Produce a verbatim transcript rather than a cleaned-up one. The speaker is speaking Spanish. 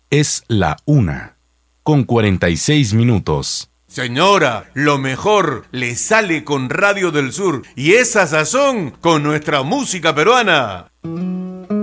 Es la una, con cuarenta y seis minutos. Señora, lo mejor le sale con Radio del Sur y esa sazón con nuestra música peruana.